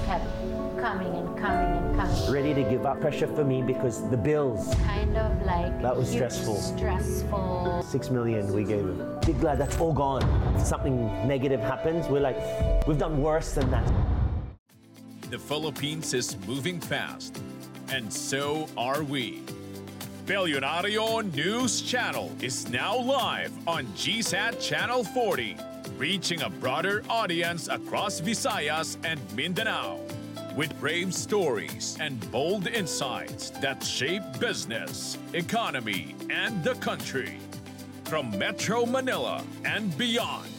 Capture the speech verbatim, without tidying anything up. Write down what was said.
kept coming and coming and coming. Ready to give up. Pressure for me because the bills. Kind of like That was huge stressful. Stressful. Six million we gave him. Big glad that's all gone. If something negative happens, we're like, we've done worse than that. The Philippines is moving fast, and so are we. Billionario News Channel is now live on G SAT Channel forty, reaching a broader audience across Visayas and Mindanao, with brave stories and bold insights that shape business, economy, and the country. From Metro Manila and beyond,